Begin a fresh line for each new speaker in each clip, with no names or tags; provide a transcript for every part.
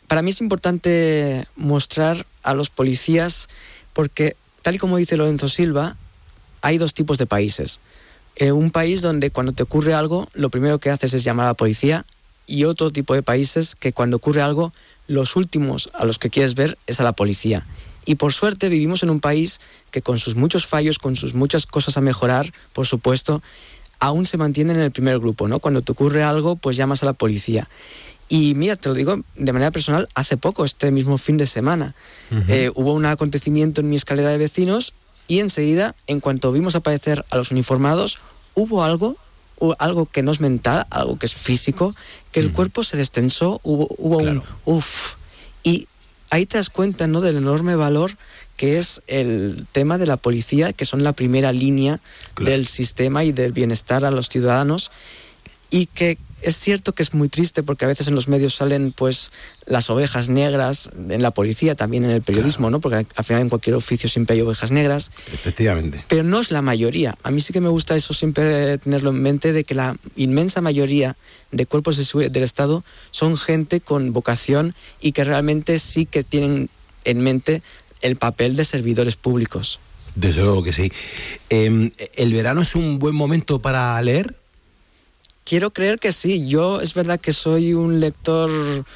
para mí es importante mostrar a los policías, porque tal y como dice Lorenzo Silva, hay dos tipos de países. Un país donde cuando te ocurre algo, lo primero que haces es llamar a la policía, y otro tipo de países que cuando ocurre algo, los últimos a los que quieres ver es a la policía. Y por suerte vivimos en un país que con sus muchos fallos, con sus muchas cosas a mejorar, por supuesto, aún se mantiene en el primer grupo, ¿no? Cuando te ocurre algo, pues llamas a la policía. Y mira, te lo digo de manera personal, hace poco, este mismo fin de semana, hubo un acontecimiento en mi escalera de vecinos y enseguida, en cuanto vimos aparecer a los uniformados, hubo algo que no es mental, algo que es físico, que el cuerpo se destensó, hubo claro. Un uff. Y ahí te das cuenta, ¿no?, del enorme valor que es el tema de la policía, que son la primera línea del sistema y del bienestar a los ciudadanos, y que es cierto que es muy triste porque a veces en los medios salen pues las ovejas negras, en la policía, también en el periodismo, ¿no? Porque al final en cualquier oficio siempre hay ovejas negras.
Efectivamente.
Pero no es la mayoría. A mí sí que me gusta eso siempre tenerlo en mente, de que la inmensa mayoría de cuerpos del Estado son gente con vocación y que realmente sí que tienen en mente el papel de servidores públicos.
Desde luego que sí. ¿El verano es un buen momento para leer?
Quiero creer que sí. Yo es verdad que soy un lector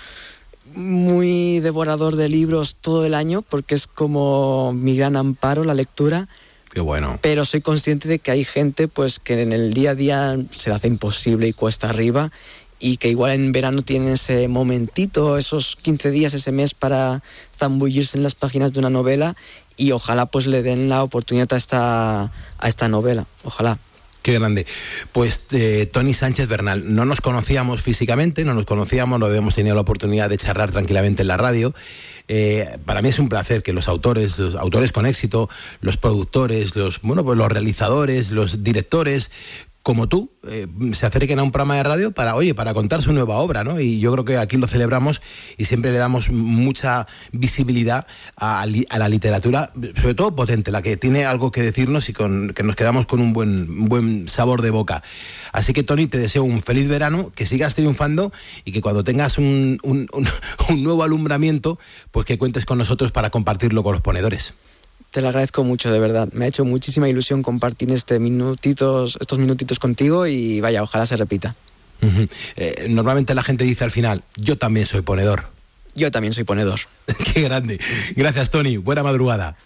muy devorador de libros todo el año, porque es como mi gran amparo, la lectura.
Qué bueno.
Pero soy consciente de que hay gente pues que en el día a día se le hace imposible y cuesta arriba, y que igual en verano tienen ese momentito, esos 15 días, ese mes para zambullirse en las páginas de una novela, y ojalá pues le den la oportunidad a esta novela. Ojalá.
Qué grande. Pues Toni Sánchez Bernal, no nos conocíamos físicamente, no habíamos tenido la oportunidad de charlar tranquilamente en la radio. Para mí es un placer que los autores con éxito, los productores, los realizadores, los directores, como tú, se acerquen a un programa de radio para contar su nueva obra, ¿no? Y yo creo que aquí lo celebramos y siempre le damos mucha visibilidad a la literatura, sobre todo potente, la que tiene algo que decirnos y que nos quedamos con un buen sabor de boca. Así que, Toni, te deseo un feliz verano, que sigas triunfando y que cuando tengas un nuevo alumbramiento, pues que cuentes con nosotros para compartirlo con los ponedores.
Te lo agradezco mucho, de verdad. Me ha hecho muchísima ilusión compartir estos minutitos contigo, y vaya, ojalá se repita.
Normalmente la gente dice al final, yo también soy ponedor.
Yo también soy ponedor.
Qué grande. Gracias, Toni. Buena madrugada.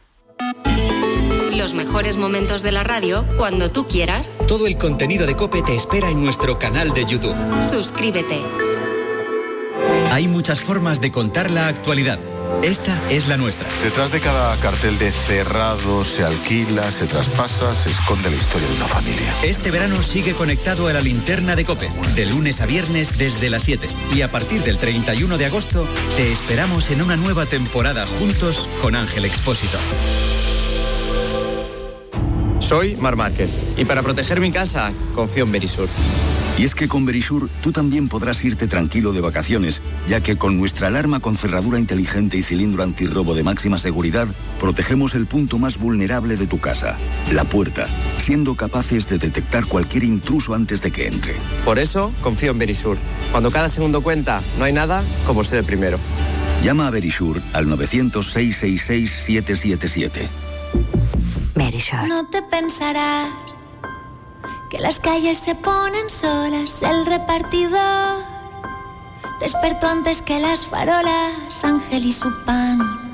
Los mejores momentos de la radio cuando tú quieras.
Todo el contenido de COPE te espera en nuestro canal de YouTube.
Suscríbete.
Hay muchas formas de contar la actualidad. Esta es la nuestra.
Detrás de cada cartel de cerrado, se alquila, se traspasa, se esconde la historia de una familia.
Este verano sigue conectado a la linterna de COPE, de lunes a viernes desde las 7. Y a partir del 31 de agosto, te esperamos en una nueva temporada juntos con Ángel Expósito.
Soy Marc Márquez y para proteger mi casa confío en Verisur.
Y es que con Verisur tú también podrás irte tranquilo de vacaciones, ya que con nuestra alarma con cerradura inteligente y cilindro antirrobo de máxima seguridad, protegemos el punto más vulnerable de tu casa, la puerta, siendo capaces de detectar cualquier intruso antes de que entre.
Por eso confío en Verisur. Cuando cada segundo cuenta, no hay nada como ser el primero.
Llama a Verisur al 900-666-777.
Verisur. No te pensarás que las calles se ponen solas, el repartidor despertó antes que las farolas, Ángel y su pan.